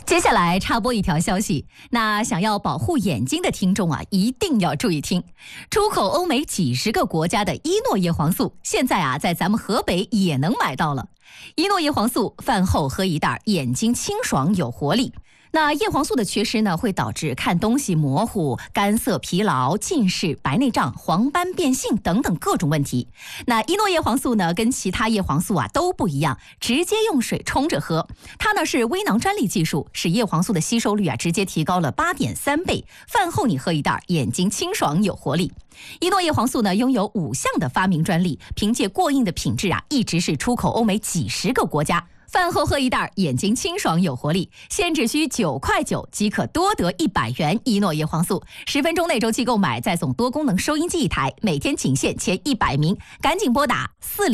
接下来插播一条消息，那想要保护眼睛的听众啊，一定要注意听。出口欧美几十个国家的伊诺叶黄素，现在啊，在咱们河北也能买到了。伊诺叶黄素饭后喝一袋，眼睛清爽有活力。那叶黄素的缺失呢，会导致看东西模糊、干涩、疲劳、近视、白内障、黄斑变性等等各种问题。那伊诺叶黄素呢，跟其他叶黄素啊都不一样，直接用水冲着喝。它呢是微囊专利技术，使叶黄素的吸收率啊直接提高了8.3倍。饭后你喝一袋，眼睛清爽有活力。伊诺叶黄素呢拥有5项的发明专利，凭借过硬的品质啊，一直是出口欧美几十个国家。饭后喝一袋，眼睛清爽有活力，现只需9.9块即可多得100元伊诺叶黄素。10分钟内周期购买，再送多功能收音机1台，每天仅限前100名，赶紧拨打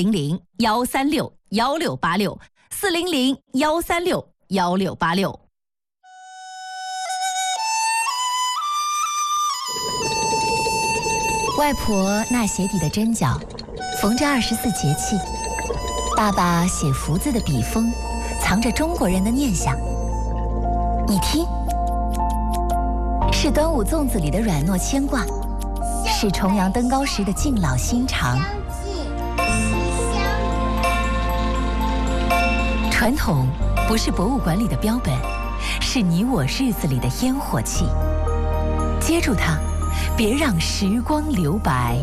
400-136-1686，400-136-1686。外婆纳鞋底的针脚，缝着24节气。爸爸写福字的笔锋，藏着中国人的念想。你听，是端午粽子里的软糯牵挂，是重阳登高时的敬老心肠。传统不是博物馆里的标本，是你我日子里的烟火气。接住它，别让时光留白。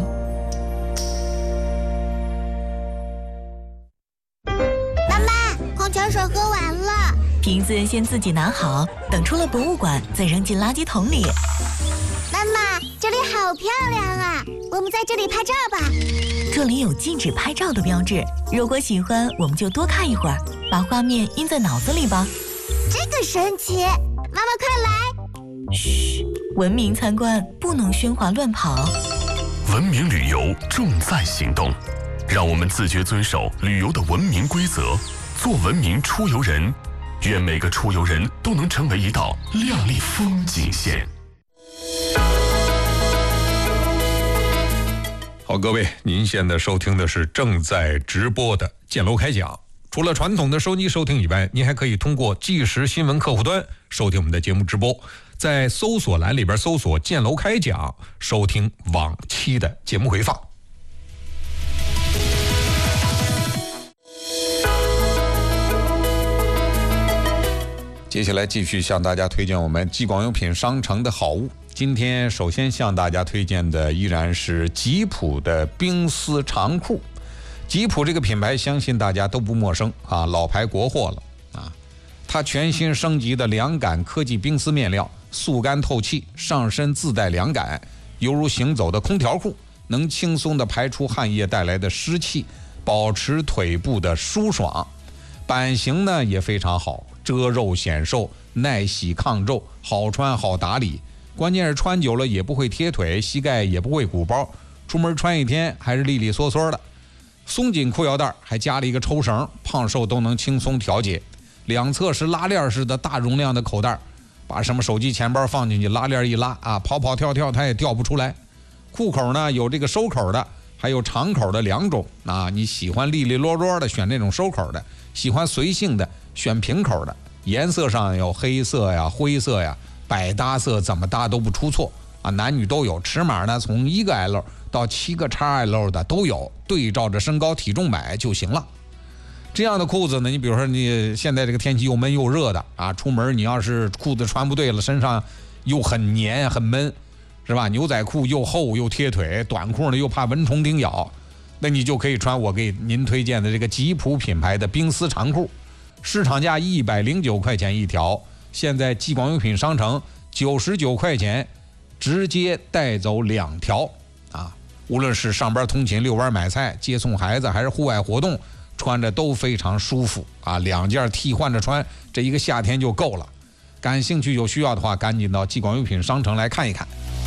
泉水喝完了， 瓶子先自己拿好，等出了博物馆再扔进垃圾桶里。 妈妈，这里好漂亮啊，我们在这里拍照吧。 这里有禁止拍照的标志，如果喜欢我们就多看一会儿，把画面印在脑子里吧。 这个神奇，妈妈快来。 嘘，文明参观不能喧哗乱跑。 文明旅游重在行动，让我们自觉遵守旅游的文明规则，做文明出游人，愿每个出游人都能成为一道亮丽风景线。 好，各位，您现在收听的是正在直播的建楼开讲。除了传统的收音机收听以外，您还可以通过即时新闻客户端收听我们的节目直播，在搜索栏里边搜索建楼开讲，收听往期的节目回放。接下来继续向大家推荐我们吉广用品商城的好物。今天首先向大家推荐的依然是吉普的冰丝长裤。吉普这个品牌相信大家都不陌生啊，老牌国货了啊。它全新升级的凉感科技冰丝面料，速干透气，上身自带凉感，犹如行走的空调裤，能轻松地排出汗液带来的湿气，保持腿部的舒爽。版型呢也非常好，遮肉显瘦，耐洗抗皱，好穿好打理。关键是穿久了也不会贴腿，膝盖也不会鼓包，出门穿一天还是利利索索的。松紧裤腰带还加了一个抽绳，胖瘦都能轻松调节。两侧是拉链式的大容量的口袋，把什么手机钱包放进去，拉链一拉啊，跑跑跳跳它也掉不出来。裤口呢有这个收口的，还有长口的2种啊，你喜欢利利落落的选那种收口的，喜欢随性的选平口的。颜色上有黑色呀、灰色呀，百搭色怎么搭都不出错啊，男女都有。尺码呢从1个 L 到7个 XL 的都有，对照着身高体重买就行了。这样的裤子呢，你比如说你现在这个天气又闷又热的啊，出门你要是裤子穿不对了，身上又很黏很闷，是吧？牛仔裤又厚又贴腿，短裤呢又怕蚊虫叮咬，那你就可以穿我给您推荐的这个吉普品牌的冰丝长裤，市场价109块钱一条，现在吉广用品商城99块钱直接带走2条啊！无论是上班通勤、遛弯买菜、接送孩子，还是户外活动，穿着都非常舒服啊！2件替换着穿，这一个夏天就够了。感兴趣有需要的话，赶紧到吉广用品商城来看一看。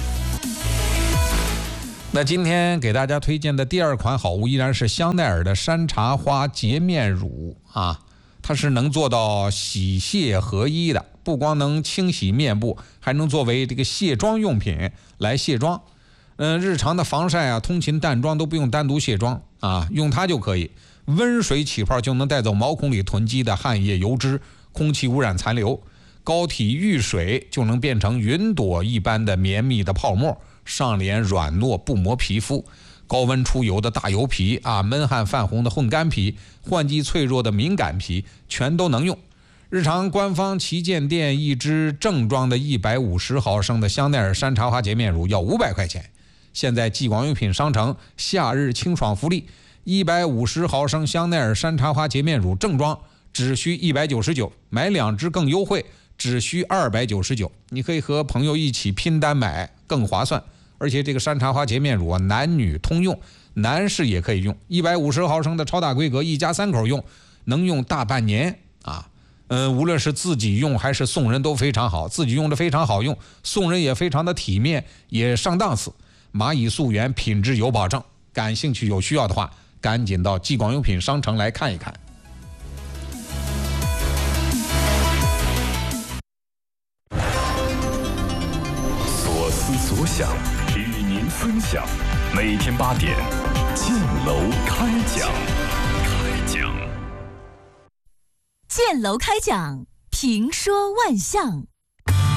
那今天给大家推荐的第2款好物依然是香奈儿的山茶花洁面乳啊，它是能做到洗卸合一的，不光能清洗面部，还能作为这个卸妆用品来卸妆。日常的防晒啊、通勤淡妆都不用单独卸妆啊，用它就可以。温水起泡就能带走毛孔里囤积的汗液、油脂、空气污染残留。 膏体遇水就能变成云朵一般的绵密的泡沫，上脸软糯不磨皮肤。高温出油的大油皮啊，闷汗泛红的混干皮，换季脆弱的敏感皮，全都能用。日常官方旗舰店一支正装的150毫升的香奈儿山茶花洁面乳要500块钱。现在济广用品商城夏日清爽福利，150毫升香奈儿山茶花洁面乳正装只需199，买2支更优惠，只需299。你可以和朋友一起拼单买，更划算。而且这个山茶花洁面乳啊，男女通用，男士也可以用。150毫升的超大规格，一家3口用，能用大半年啊。无论是自己用还是送人都非常好，自己用的非常好用，送人也非常的体面，也上档次。蚂蚁溯源，品质有保证。感兴趣有需要的话，赶紧到济广用品商城来看一看。 所思所想，与您分享。每天8点，建楼开讲。 建楼开讲，评说万象。